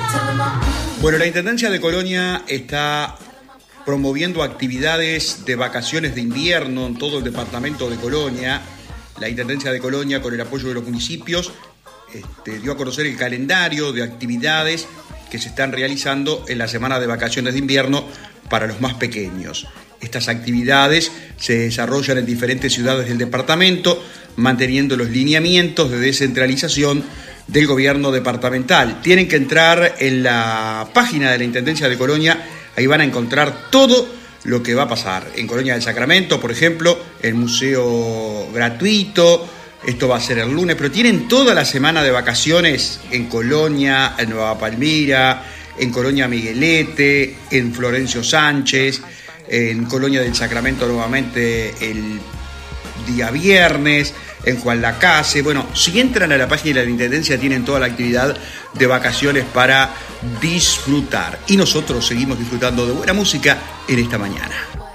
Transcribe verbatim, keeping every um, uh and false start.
Bueno, la Intendencia de Colonia está promoviendo actividades de vacaciones de invierno en todo el departamento de Colonia. La Intendencia de Colonia, con el apoyo de los municipios, este, dio a conocer el calendario de actividades que se están realizando en la semana de vacaciones de invierno para los más pequeños. Estas actividades se desarrollan en diferentes ciudades del departamento, manteniendo los lineamientos de descentralización del gobierno departamental. Tienen que entrar en la página de la Intendencia de Colonia, ahí van a encontrar todo lo que va a pasar. En Colonia del Sacramento, por ejemplo, el museo gratuito, esto va a ser el lunes, pero tienen toda la semana de vacaciones en Colonia, en Nueva Palmira, en Colonia Miguelete, en Florencio Sánchez, en Colonia del Sacramento nuevamente el día viernes, en Juan Lacase. Bueno, si entran a la página de la Intendencia tienen toda la actividad de vacaciones para disfrutar. Y nosotros seguimos disfrutando de buena música en esta mañana.